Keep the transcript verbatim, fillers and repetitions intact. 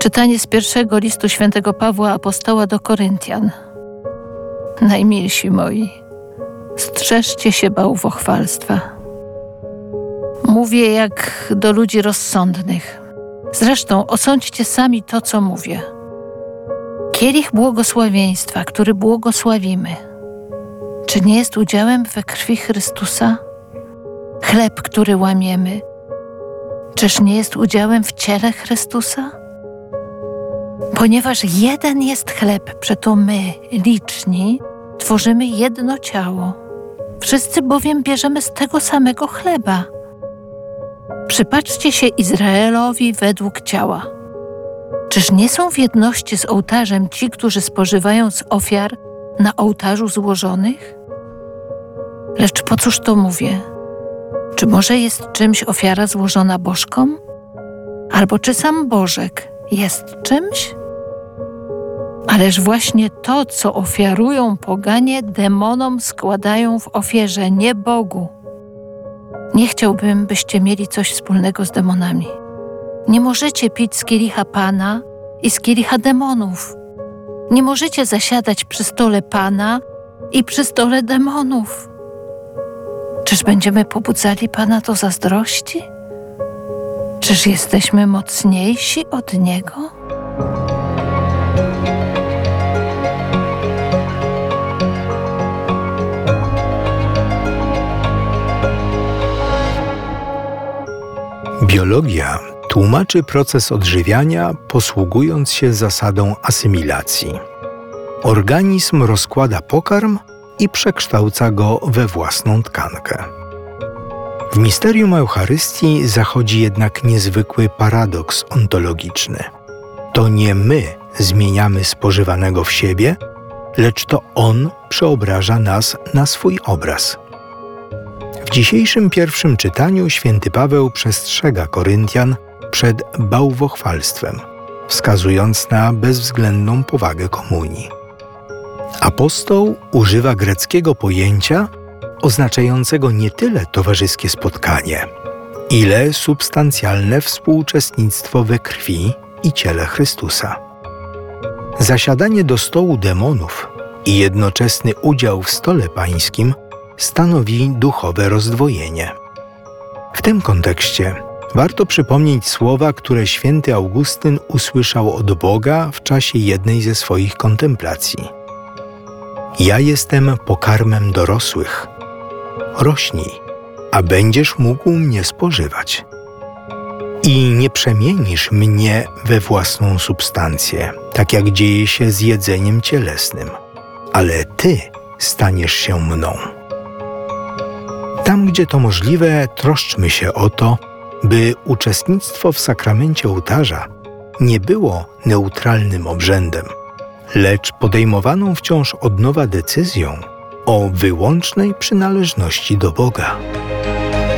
Czytanie z pierwszego listu świętego Pawła Apostoła do Koryntian. Najmilsi moi, strzeżcie się bałwochwalstwa. Mówię jak do ludzi rozsądnych. Zresztą osądźcie sami to, co mówię. Kielich błogosławieństwa, który błogosławimy, czy nie jest udziałem we krwi Chrystusa? Chleb, który łamiemy, czyż nie jest udziałem w ciele Chrystusa? Ponieważ jeden jest chleb, przeto my, liczni, tworzymy jedno ciało. Wszyscy bowiem bierzemy z tego samego chleba. Przypatrzcie się Izraelowi według ciała. Czyż nie są w jedności z ołtarzem ci, którzy spożywają z ofiar na ołtarzu złożonych? Lecz po cóż to mówię? Czy może jest czymś ofiara złożona bożkom? Albo czy sam Bożek jest czymś? Ależ właśnie to, co ofiarują poganie, demonom składają w ofierze, nie Bogu. Nie chciałbym, byście mieli coś wspólnego z demonami. Nie możecie pić z kielicha Pana i z kielicha demonów. Nie możecie zasiadać przy stole Pana i przy stole demonów. Czyż będziemy pobudzali Pana do zazdrości? Czyż jesteśmy mocniejsi od Niego? Biologia tłumaczy proces odżywiania, posługując się zasadą asymilacji. Organizm rozkłada pokarm i przekształca go we własną tkankę. W misterium Eucharystii zachodzi jednak niezwykły paradoks ontologiczny. To nie my zmieniamy spożywanego w siebie, lecz to On przeobraża nas na swój obraz. W dzisiejszym pierwszym czytaniu święty Paweł przestrzega Koryntian przed bałwochwalstwem, wskazując na bezwzględną powagę komunii. Apostoł używa greckiego pojęcia oznaczającego nie tyle towarzyskie spotkanie, ile substancjalne współuczestnictwo we krwi i ciele Chrystusa. Zasiadanie do stołu demonów i jednoczesny udział w stole pańskim stanowi duchowe rozdwojenie. W tym kontekście warto przypomnieć słowa, które święty Augustyn usłyszał od Boga w czasie jednej ze swoich kontemplacji. Ja jestem pokarmem dorosłych. Rośnij, a będziesz mógł mnie spożywać. I nie przemienisz mnie we własną substancję, tak jak dzieje się z jedzeniem cielesnym, ale Ty staniesz się mną. Tam, gdzie to możliwe, troszczmy się o to, by uczestnictwo w sakramencie ołtarza nie było neutralnym obrzędem, lecz podejmowaną wciąż od nowa decyzją o wyłącznej przynależności do Boga.